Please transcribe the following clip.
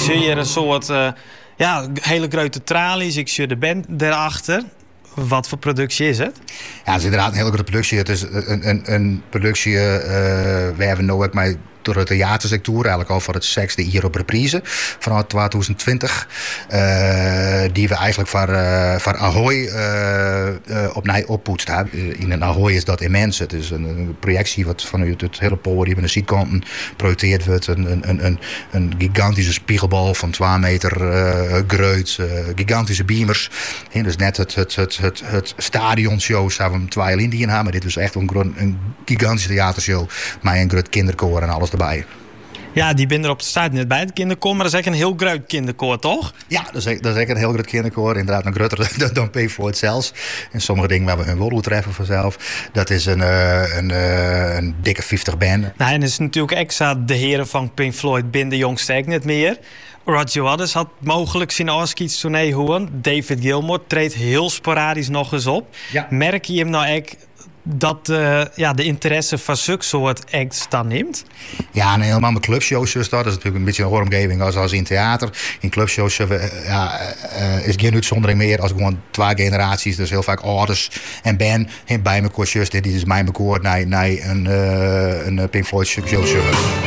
zie hier een soort hele grote tralies. Ik zie de band daarachter. Wat voor productie is het? Ja, het is inderdaad een hele grote productie. Het is een productie waar we nu ook mee door de theatersector, eigenlijk al voor het seks hier op reprise vanuit 2020. Die we eigenlijk voor Ahoy opnieuw oppoetst hebben. In een Ahoy is dat immens. Het is een projectie wat vanuit het hele podium en de zijkanten projecteerd wordt. Een gigantische spiegelbal van 2 meter groot. Gigantische beamers. En dus net het stadionshow zouden we 2 liniën hebben. Maar dit was echt een gigantische theatershow met een groot kinderkoor en alles erbij. Ja, die ben er op de staat net bij het kinderkoor, maar dat is echt een heel groot kinderkoor, toch? Ja, dat is echt een heel groot kinderkoor. Inderdaad, nog groter dan Pink Floyd zelfs. En sommige dingen waar we hun wel treffen vanzelf. Dat is een dikke 50 band. Nou, en het is natuurlijk extra de heren van Pink Floyd binnen de jongste echt niet meer. Roger Waters had mogelijk zijn afscheidstournee horen. David Gilmour treedt heel sporadisch nog eens op. Ja. Merk je hem nou echt dat de interesse van zulke soort acts dan neemt? Ja, en helemaal met clubshows is dat. Dat is natuurlijk een beetje een omgeving als in theater. In clubshows is geen uitzondering meer als gewoon 2 generaties. Dus heel vaak ouders en Ben bij elkaar. Dit is mijn koor naar een Pink Floyd show.